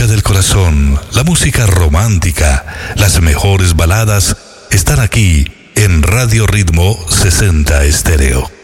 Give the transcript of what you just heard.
música del corazón, la música romántica, las mejores baladas están aquí en Radio Ritmo 60 Estéreo.